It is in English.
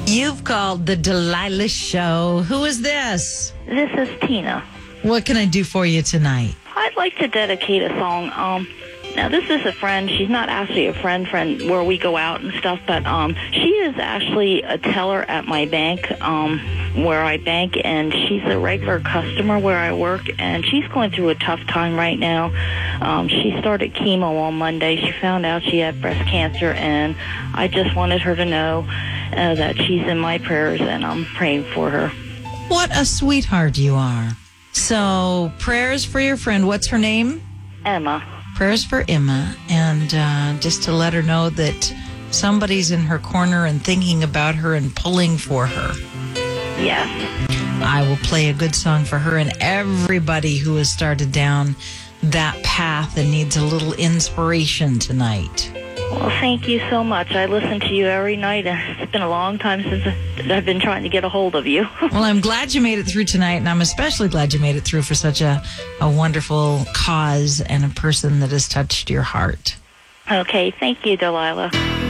You've called the Delilah Show. Who is this? This is Tina. What can I do for you tonight? I'd like to dedicate a song. Now, this is a friend. She's not actually a friend where we go out and stuff, but she is actually a teller at my bank where I bank, and she's a regular customer where I work, and she's going through a tough time right now. She started chemo on Monday. She found out she had breast cancer, and I just wanted her to know that she's in my prayers, and I'm praying for her. What a sweetheart you are. So, prayers for your friend. What's her name? Emma. Prayers for Emma, and just to let her know that somebody's in her corner and thinking about her and pulling for her. Yes. I will play a good song for her and everybody who has started down that path and needs a little inspiration tonight. Well, thank you so much. I listen to you every night, and it's been a long time since I've been trying to get a hold of you. Well, I'm glad you made it through tonight, and I'm especially glad you made it through for such a wonderful cause and a person that has touched your heart. Okay, thank you, Delilah.